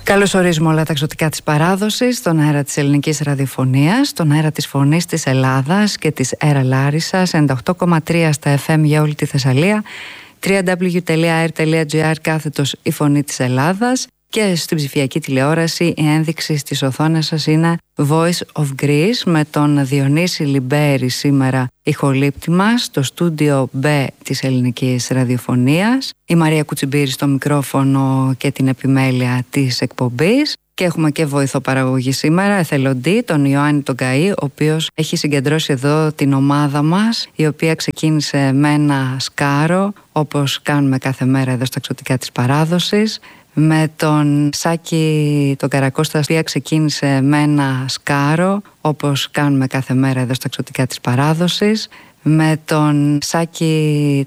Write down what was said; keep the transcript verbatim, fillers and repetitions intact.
Καλώς ορίζουμε όλα τα εξωτικά της παράδοσης στον αέρα της ελληνικής ραδιοφωνίας, στον αέρα της φωνής της Ελλάδας και της Έρα Λάρισσας, ενενήντα οκτώ κόμμα τρία στα εφ εμ για όλη τη Θεσσαλία, double-u double-u double-u τελεία air τελεία gr κάθετος η φωνή της Ελλάδας, και στην ψηφιακή τηλεόραση η ένδειξη στις οθόνες σας είναι Voice of Greece με τον Διονύση Λιμπέρη σήμερα ηχολήπτη μας στο στούντιο B της ελληνικής ραδιοφωνίας, η Μαρία Κουτσιμπήρη στο μικρόφωνο και την επιμέλεια της εκπομπής, και έχουμε και βοηθό παραγωγή σήμερα, εθελοντή, τον Ιωάννη τον Καΐ, ο οποίος έχει συγκεντρώσει εδώ την ομάδα μας, η οποία ξεκίνησε με ένα σκάρο, όπως κάνουμε κάθε μέρα εδώ στα εξωτικά της παράδοσης, με τον Σάκη τον Καρακώστα, η οποία ξεκίνησε με ένα σκάρο, όπως κάνουμε κάθε μέρα εδώ στα εξωτικά της παράδοσης, με τον Σάκη